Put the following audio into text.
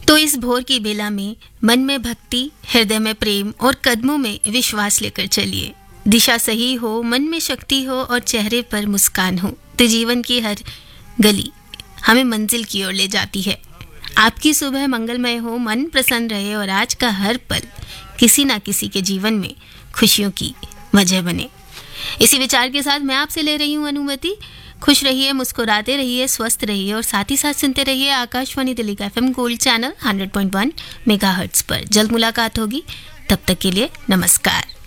तो इस भोर की बेला में मन में भक्ति, हृदय में प्रेम और कदमों में विश्वास लेकर चलिए। दिशा सही हो, मन में शक्ति हो और चेहरे पर मुस्कान हो तो जीवन की हर गली हमें मंजिल की ओर ले जाती है। आपकी सुबह मंगलमय हो, मन प्रसन्न रहे और आज का हर पल किसी ना किसी के जीवन में खुशियों की वजह बने। इसी विचार के साथ मैं आपसे ले रही हूँ अनुमति। खुश रहिए, मुस्कुराते रहिए, स्वस्थ रहिए और साथ ही साथ सुनते रहिए आकाशवाणी दिल्ली का FM गोल्ड चैनल 100.1 मेगाहर्ट्ज पर। जल्द मुलाकात होगी, तब तक के लिए नमस्कार।